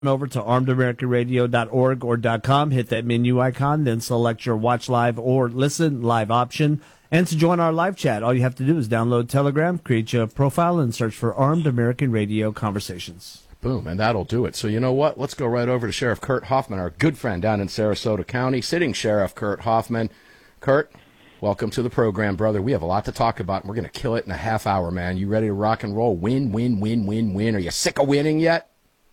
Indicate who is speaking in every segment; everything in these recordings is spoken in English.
Speaker 1: over to armedamericanradio.org or .com, hit that menu icon, then select your watch live or listen live option. And to join our live chat, all you have to do is download Telegram, create your profile, and search for Armed American Radio Conversations.
Speaker 2: Boom, and that'll do it. So you know what? Let's go right over to Sheriff Kurt Hoffman, our good friend down in Sarasota County, sitting Sheriff Kurt Hoffman. Kurt, welcome to the program, brother. We have a lot to talk about, and we're going to kill it in a half hour, man. You ready to rock and roll? Win, win, win, win, win. Are you sick of winning yet?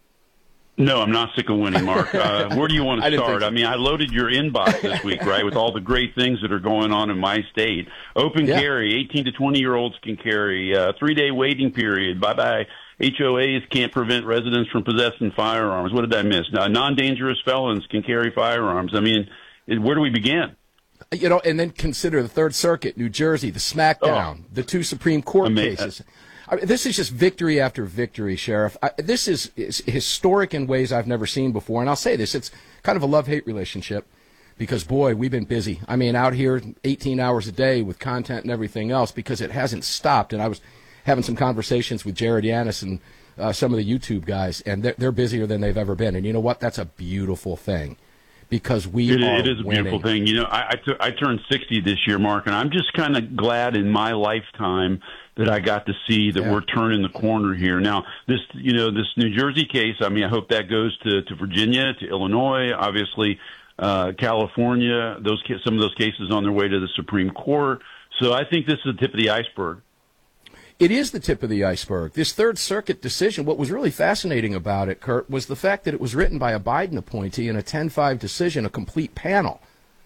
Speaker 3: No, I'm not sick of winning, Mark. Where do you want to start? I mean, I loaded your inbox this week, right, with all the great things that are going on in my state. Open carry, 18 to 20-year-olds can carry. 3-day waiting period. Bye-bye. HOAs can't prevent residents from possessing firearms. What did I miss? Non-dangerous felons can carry firearms. I mean, where do we begin?
Speaker 2: You know, and then consider the Third Circuit, New Jersey, the smackdown, the two Supreme Court cases. I mean, this is just victory after victory, Sheriff. This is historic in ways I've never seen before. And I'll say this, it's kind of a love-hate relationship because, boy, we've been busy. I mean, out here 18 hours a day with content and everything else because it hasn't stopped. And I was having some conversations with Jared Yanis and some of the YouTube guys, and they're busier than they've ever been. And you know what? That's a beautiful thing because it
Speaker 3: is a beautiful thing. You know, I turned 60 this year, Mark, and I'm just kind of glad in my lifetime that I got to see that we're turning the corner here. Now, this New Jersey case, I mean, I hope that goes to Virginia, to Illinois, obviously, California, some of those cases on their way to the Supreme Court. So I think this is the tip of the iceberg.
Speaker 2: It is the tip of the iceberg. This Third Circuit decision, what was really fascinating about it, Kurt, was the fact that it was written by a Biden appointee in a 10-5 decision, a complete panel.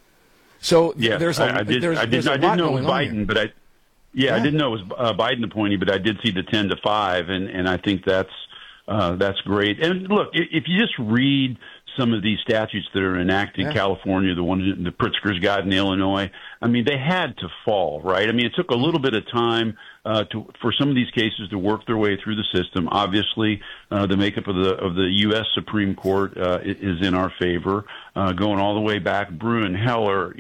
Speaker 2: So there's a lot going on.
Speaker 3: I didn't know it was Biden, but I didn't know it was Biden appointee, but I did see the 10-5, and I think that's great. And look, if you just read some of these statutes that are enacted in California, the ones the Pritzker's got in Illinois, I mean, they had to fall, right? I mean, it took a little bit of time for some of these cases to work their way through the system. Obviously, the makeup of the U.S. Supreme Court is in our favor, going all the way back. Bruen, Heller,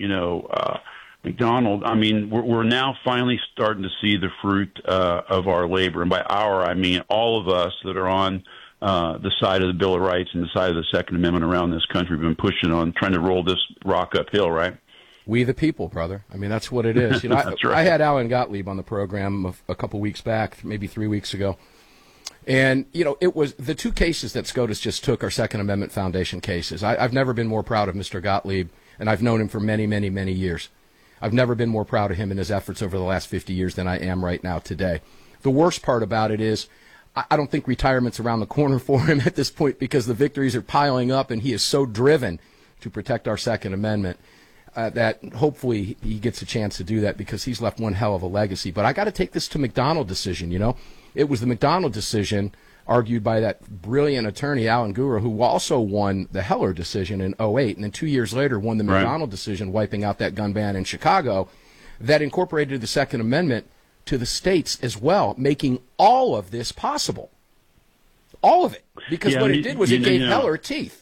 Speaker 3: McDonald. I mean, we're now finally starting to see the fruit of our labor, and by our, I mean all of us that are on the side of the Bill of Rights and the side of the Second Amendment around this country have been pushing on, trying to roll this rock uphill, right?
Speaker 2: We the people, brother. I mean, that's what it is. You know,
Speaker 3: That's right.
Speaker 2: I had Alan Gottlieb on the program a couple weeks back, maybe 3 weeks ago. And, you know, it was the two cases that SCOTUS just took are Second Amendment Foundation cases. I've never been more proud of Mr. Gottlieb, and I've known him for many, many, many years. I've never been more proud of him and his efforts over the last 50 years than I am right now today. The worst part about it is I don't think retirement's around the corner for him at this point because the victories are piling up, and he is so driven to protect our Second Amendment that hopefully he gets a chance to do that because he's left one hell of a legacy. But I got to take this to McDonald decision, you know. It was the McDonald decision argued by that brilliant attorney, Alan Gura, who also won the Heller decision in 2008, and then 2 years later won the McDonald decision, wiping out that gun ban in Chicago, that incorporated the Second Amendment to the states as well, making all of this possible. All of it. Because what it did was it gave Heller teeth.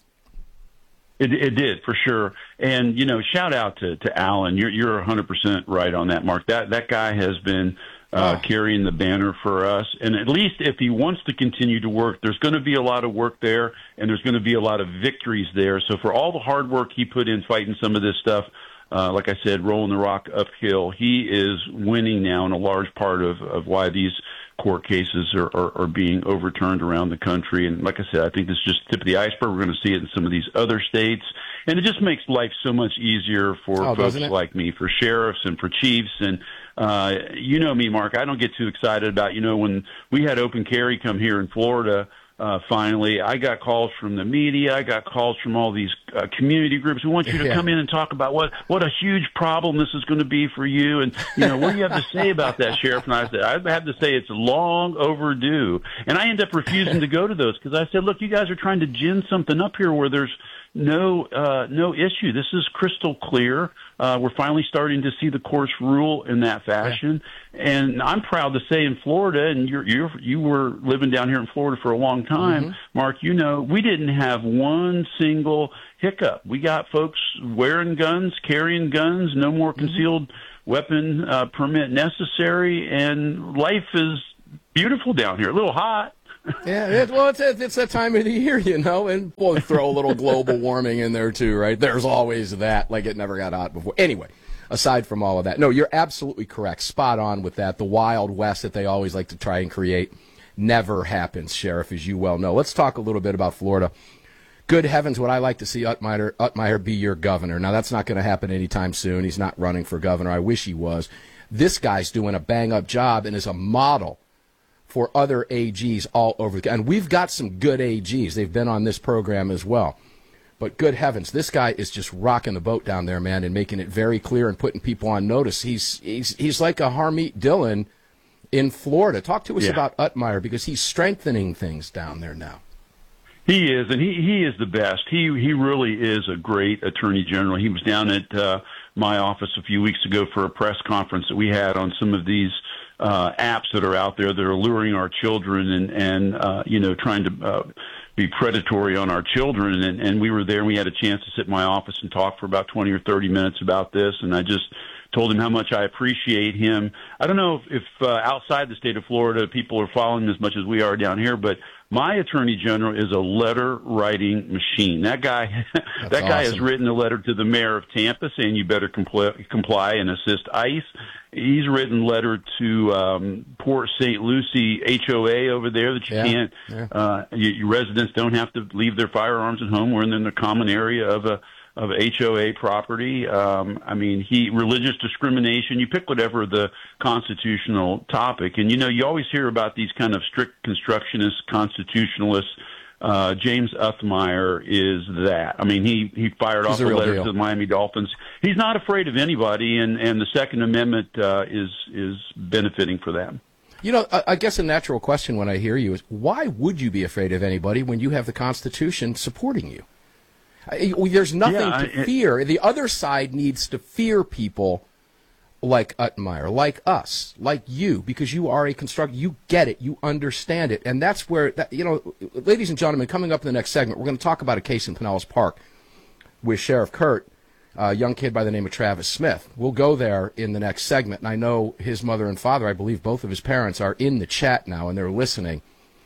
Speaker 3: It did, for sure. And, shout out to Alan. You're 100% right on that, Mark. That guy has been carrying the banner for us. And at least if he wants to continue to work, there's going to be a lot of work there, and there's going to be a lot of victories there. So for all the hard work he put in fighting some of this stuff, like I said, rolling the rock uphill, he is winning now, and a large part of why these court cases are being overturned around the country. And like I said, I think this is just the tip of the iceberg. We're going to see it in some of these other states. And it just makes life so much easier for folks like me, for sheriffs and for chiefs. And you know me, Mark, I don't get too excited about, when we had open carry come here in Florida, finally, I got calls from the media. I got calls from all these community groups. We want you to come in and talk about what a huge problem this is going to be for you. And, what do you have to say about that, Sheriff? And I said, I have to say it's long overdue. And I end up refusing to go to those because I said, look, you guys are trying to gin something up here where there's no issue. This is crystal clear. We're finally starting to see the courts rule in that fashion. And I'm proud to say in Florida, and you were living down here in Florida for a long time, Mark, we didn't have one single hiccup. We got folks wearing guns, carrying guns, no more concealed weapon permit necessary, and life is beautiful down here. A little hot.
Speaker 2: Yeah, well, it's that time of the year, and we'll throw a little global warming in there too, right? There's always that, like it never got hot before. Anyway, aside from all of that, no, you're absolutely correct. Spot on with that. The Wild West that they always like to try and create never happens, Sheriff, as you well know. Let's talk a little bit about Florida. Good heavens, would I like to see Utmire be your governor. Now, that's not going to happen anytime soon. He's not running for governor. I wish he was. This guy's doing a bang-up job and is a model for other AGs all over. And we've got some good AGs. They've been on this program as well. But good heavens, this guy is just rocking the boat down there, man, and making it very clear and putting people on notice. He's like a Harmeet Dillon in Florida. Talk to us about Utmire, because he's strengthening things down there now.
Speaker 3: He is, and he is the best. He really is a great attorney general. He was down at my office a few weeks ago for a press conference that we had on some of these apps that are out there that are luring our children and trying to be predatory on our children. And we were there, and we had a chance to sit in my office and talk for about 20 or 30 minutes about this. And I just told him how much I appreciate him. I don't know if outside the state of Florida people are following as much as we are down here, but my attorney general is a letter writing machine. That guy, guy has written a letter to the mayor of Tampa saying you better comply and assist ICE. He's written a letter to Port St. Lucie HOA over there that you can't, your residents don't have to leave their firearms at home. We're in the common area of HOA property. Religious discrimination, you pick whatever the constitutional topic. And, you always hear about these kind of strict constructionist constitutionalists. James Utmire is that. He fired off a letter to the Miami Dolphins. He's not afraid of anybody, and the Second Amendment is benefiting for them.
Speaker 2: I guess a natural question when I hear you is, why would you be afraid of anybody when you have the Constitution supporting you? There's nothing to fear. The other side needs to fear people like Utmire, like us, like you, because you are a constructor. You get it. You understand it. And that's where, ladies and gentlemen, coming up in the next segment, we're going to talk about a case in Pinellas Park with Sheriff Kurt, a young kid by the name of Travis Smith. We'll go there in the next segment. And I know his mother and father, I believe both of his parents, are in the chat now, and they're listening.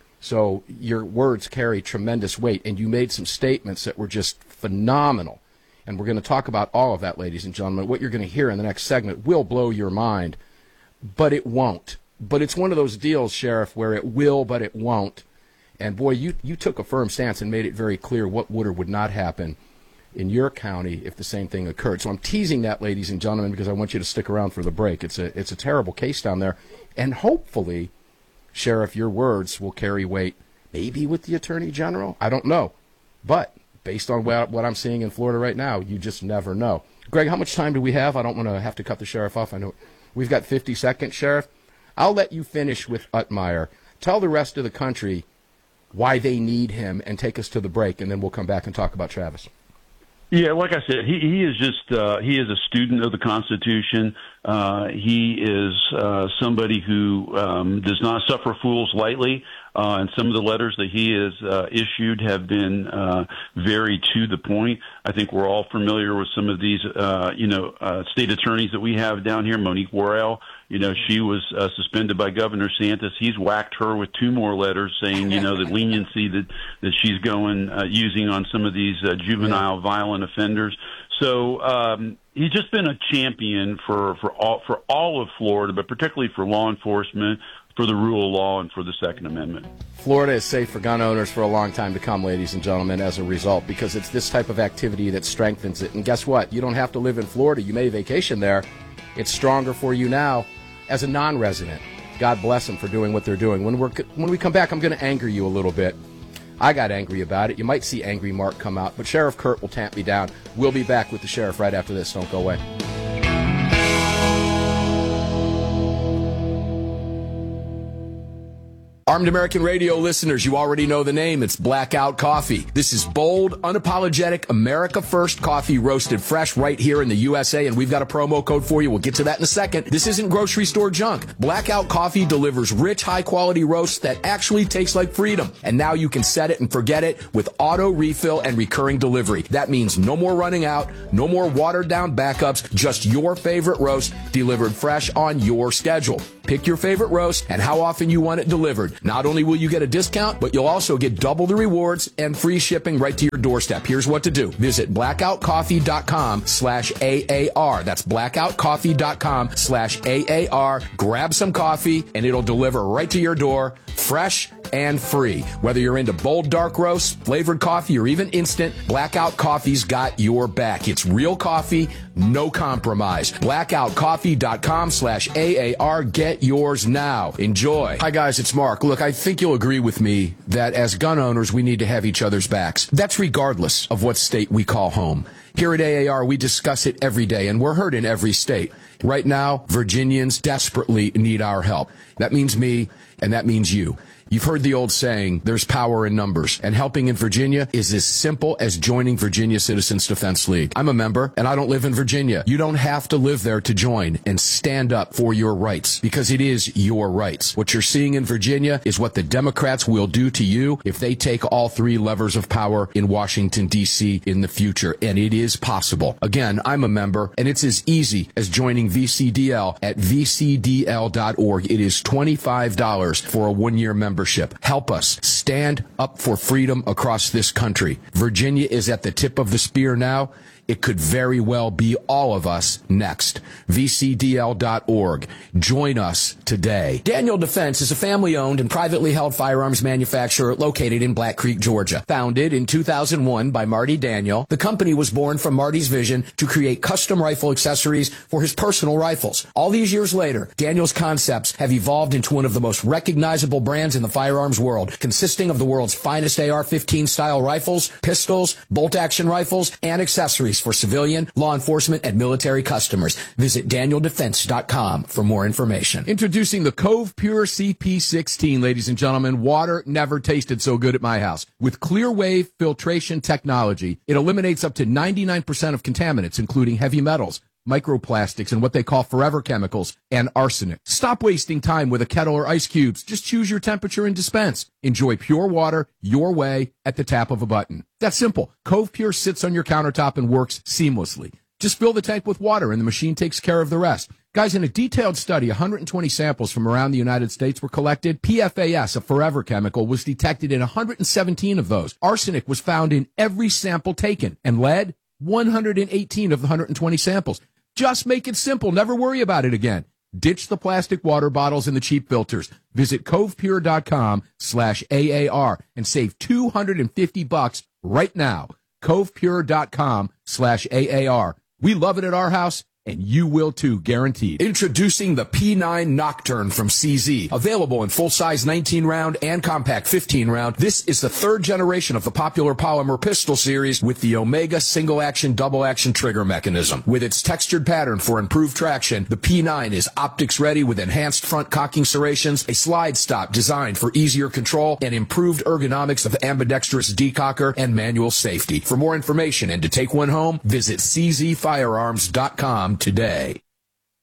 Speaker 2: So your words carry tremendous weight, and you made some statements that were just phenomenal. And we're going to talk about all of that, ladies and gentlemen. What you're going to hear in the next segment will blow your mind, but it won't. But it's one of those deals, Sheriff, where it will, but it won't. And, boy, you took a firm stance and made it very clear what would or would not happen in your county if the same thing occurred. So I'm teasing that, ladies and gentlemen, because I want you to stick around for the break. It's a terrible case down there. And hopefully, Sheriff, your words will carry weight, maybe with the Attorney General. I don't know. But based on what I'm seeing in Florida right now, you just never know. Greg, how much time do we have? I don't want to have to cut the Sheriff off. I know we've got 50 seconds, Sheriff. I'll let you finish with Utmire. Tell the rest of the country why they need him and take us to the break, and then we'll come back and talk about Travis.
Speaker 3: Yeah, like I said, he is just he is a student of the Constitution. He is somebody who does not suffer fools lightly. And some of the letters that he has issued have been very to the point. I think we're all familiar with some of these, state attorneys that we have down here. Monique Worrell, she was suspended by Governor Santos. He's whacked her with 2 more letters saying, the leniency that she's using on some of these juvenile violent offenders. So he's just been a champion for all of Florida, but particularly for law enforcement, for the rule of law, and for the Second Amendment.
Speaker 2: Florida is safe for gun owners for a long time to come, ladies and gentlemen, as a result, because it's this type of activity that strengthens it. And guess what? You don't have to live in Florida. You may vacation there. It's stronger for you now as a non-resident. God bless them for doing what they're doing. When we come back, I'm going to anger you a little bit. I got angry about it. You might see Angry Mark come out, but Sheriff Kurt will tamp me down. We'll be back with the Sheriff right after this. Don't go away. Armed American Radio listeners, you already know the name. It's Blackout Coffee. This is bold, unapologetic, America First coffee roasted fresh right here in the USA, and we've got a promo code for you. We'll get to that in a second. This isn't grocery store junk. Blackout Coffee delivers rich, high-quality roasts that actually taste like freedom. And now you can set it and forget it with auto refill and recurring delivery. That means no more running out, no more watered-down backups, just your favorite roast delivered fresh on your schedule. Pick your favorite roast and how often you want it delivered. Not only will you get a discount, but you'll also get double the rewards and free shipping right to your doorstep. Here's what to do. Visit blackoutcoffee.com/AAR. That's blackoutcoffee.com/AAR. Grab some coffee and it'll deliver right to your door, fresh and free. Whether you're into bold dark roast, flavored coffee, or even instant, Blackout Coffee's got your back. It's real coffee, no compromise. blackoutcoffee.com/AAR. Get yours now. Enjoy. Hi guys, it's Mark. Look, I think you'll agree with me that as gun owners, we need to have each other's backs. That's regardless of what state we call home. Here at AAR, we discuss it every day, and we're heard in every state. Right now, Virginians desperately need our help. That means me, and that means you. You've heard the old saying, there's power in numbers, and helping in Virginia is as simple as joining Virginia Citizens Defense League. I'm a member, and I don't live in Virginia. You don't have to live there to join and stand up for your rights, because it is your rights. What you're seeing in Virginia is what the Democrats will do to you if they take all three levers of power in Washington, D.C. in the future, and it is possible. Again, I'm a member, and it's as easy as joining VCDL at vcdl.org. It is $25 for a one-year membership. Help us stand up for freedom across this country. Virginia is at the tip of the spear now. It could very well be all of us next. VCDL.org. Join us today. Daniel Defense is a family-owned and privately held firearms manufacturer located in Black Creek, Georgia. Founded in 2001 by Marty Daniel, the company was born from Marty's vision to create custom rifle accessories for his personal rifles. All these years later, Daniel's concepts have evolved into one of the most recognizable brands in the firearms world, consisting of the world's finest AR-15 style rifles, pistols, bolt-action rifles, and accessories for civilian, law enforcement, and military customers. Visit DanielDefense.com for more information. Introducing the Cove Pure CP16, ladies and gentlemen. Water never tasted so good at my house. With clear wave filtration technology, it eliminates up to 99% of contaminants, including heavy metals, microplastics, and what they call forever chemicals, and arsenic. Stop wasting time with a kettle or ice cubes. Just choose your temperature and dispense. Enjoy pure water your way at the tap of a button. That's simple. Cove Pure sits on your countertop and works seamlessly. Just fill the tank with water and the machine takes care of the rest. Guys, in a detailed study, 120 samples from around the United States were collected. PFAS, a forever chemical, was detected in 117 of those. Arsenic was found in every sample taken, and lead, 118 of the 120 samples. Just make it simple. Never worry about it again. Ditch the plastic water bottles and the cheap filters. Visit covepure.com/AAR and save $250 right now. covepure.com/AAR. We love it at our house, and you will too, guaranteed. Introducing the P9 Nocturne from CZ. Available in full-size 19-round and compact 15-round, this is the third generation of the popular polymer pistol series with the Omega single-action, double-action trigger mechanism. With its textured pattern for improved traction, the P9 is optics-ready with enhanced front cocking serrations, a slide stop designed for easier control, and improved ergonomics of ambidextrous decocker and manual safety. For more information and to take one home, visit czfirearms.com today.